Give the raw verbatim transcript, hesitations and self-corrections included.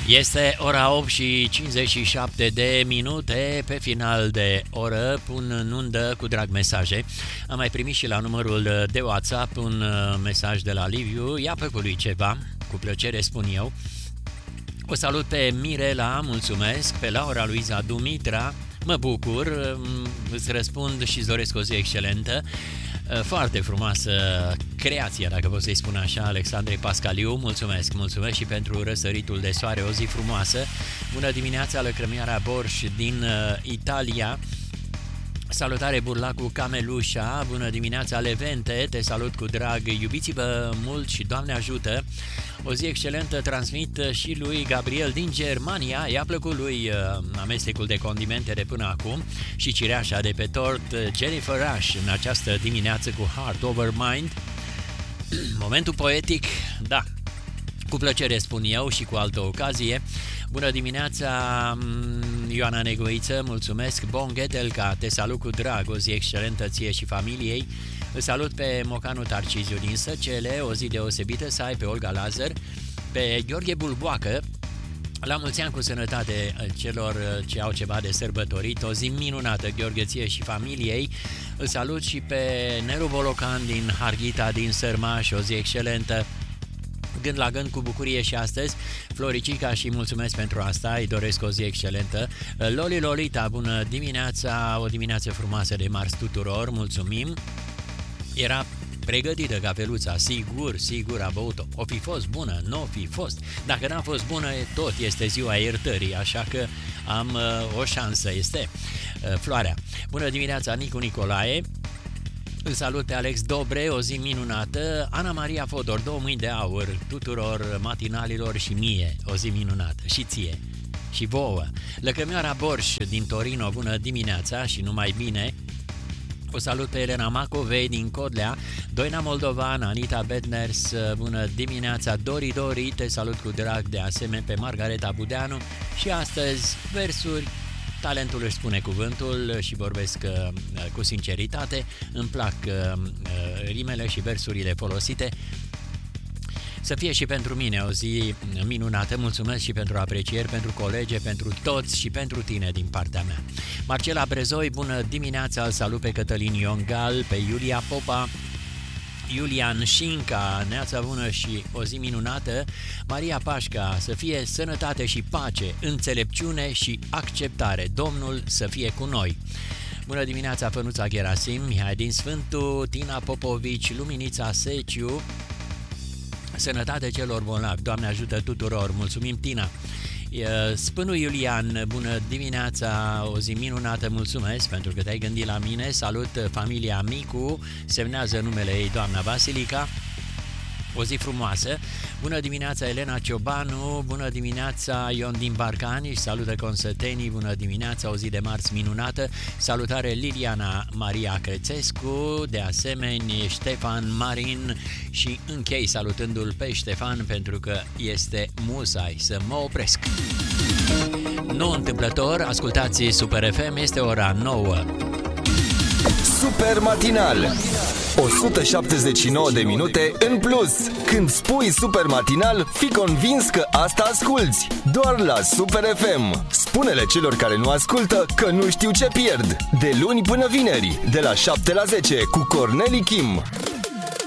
Este ora opt și cincizeci și șapte de minute. Pe final de oră pun în undă cu drag mesaje. Am mai primit și la numărul de WhatsApp un mesaj de la Liviu. I-a plăcut lui ceva, cu plăcere spun eu. O salut pe Mirela, mulțumesc. Pe Laura Luiza Dumitra, mă bucur. Îți răspund și îți doresc o zi excelentă. Foarte frumoasă creație, dacă pot să-i spun așa, Alexandrei Pascaliu, mulțumesc, mulțumesc și pentru răsăritul de soare, o zi frumoasă. Bună dimineața, Lăcrămioara Borș din uh, Italia. Salutare Burlacu Camelușa, bună dimineața Levente, te salut cu drag, iubiți-vă mult și Doamne ajută. O zi excelentă transmit și lui Gabriel din Germania, i-a plăcut lui uh, amestecul de condimente de până acum și cireașa de pe tort. Jennifer Rush în această dimineață cu Heart Over Mind. Momentul poetic, da, cu plăcere spun eu și cu altă ocazie. Bună dimineața, Ioana Negoiță, mulțumesc. Bon Ghetelca, te salut cu drag, o zi excelentă ție și familiei. Îl salut pe Mocanu Tarciziu din Săcele, o zi deosebită să ai, pe Olga Lazar, pe Gheorghe Bulboacă, la mulți ani cu sănătate celor ce au ceva de sărbătorit, o zi minunată, Gheorghe, ție și familiei. Îl salut și pe Neru Bolocan din Harghita, din Sărmaș, o zi excelentă. Gând la gând cu bucurie și astăzi, Floricica, și mulțumesc pentru asta, îi doresc o zi excelentă. Loli Lolita, bună dimineața, o dimineață frumoasă de mars tuturor, mulțumim. Era pregătită cafeluța, sigur, sigur a băut-o. O fi fost bună, nu o fi fost. Dacă n-a fost bună, tot este ziua iertării, așa că am uh, o șansă, este uh, Floarea. Bună dimineața, Nicu Nicolae. Îl salut pe Alex Dobre, o zi minunată. Ana Maria Fodor, două mâini de aur tuturor matinalilor și mie, o zi minunată. Și ție, și vouă. Lăcrămioara Borș din Torino, bună dimineața și numai bine. O salut pe Elena Macovei din Codlea, Doina Moldovan, Anita Bedners, bună dimineața. Dori Dori, te salut cu drag, de asemenea pe Margareta Budeanu. Și astăzi versuri. Talentul își spune cuvântul și vorbesc uh, cu sinceritate. Îmi plac uh, rimele și versurile folosite. Să fie și pentru mine o zi minunată. Mulțumesc și pentru aprecieri, pentru colegi, pentru toți și pentru tine din partea mea. Marcela Brezoi, bună dimineața. Îl salut pe Cătălin Iongal, pe Iulia Popa, Iulian Șinca, neața bună și o zi minunată. Maria Pașca, să fie sănătate și pace, înțelepciune și acceptare. Domnul să fie cu noi. Bună dimineața, Fănuța Gerasim, Mihai din Sfântu, Tina Popovici, Luminița Seciu. Sănătate celor bolnavi, Doamne ajută tuturor. Mulțumim, Tina. Spânul Iulian, bună dimineața, o zi minunată, mulțumesc pentru că te-ai gândit la mine. Salut familia Micu, semnează numele ei doamna Vasilica. O zi frumoasă. Bună dimineața, Elena Ciobanu, bună dimineața, Ion din Barcani, salută consătenii, bună dimineața, o zi de marți minunată. Salutare Liliana Maria Crețescu, de asemenea Ștefan Marin, și închei salutându-l pe Ștefan pentru că este musai să mă opresc. Nu întâmplător, ascultați Super F M, este ora nouă. Super Matinal, o sută șaptezeci și nouă de minute în plus. Când spui Super Matinal, fii convins că asta asculți. Doar la Super F M. Spune-le celor care nu ascultă că nu știu ce pierd. De luni până vineri, de la șapte la zece, cu Corneli Kim.